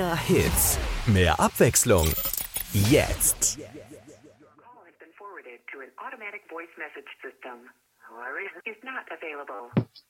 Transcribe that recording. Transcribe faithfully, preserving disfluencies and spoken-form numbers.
Mehr Hits, mehr Abwechslung. Jetzt. Your call has been forwarded to an automatic voice message system. However, is not available.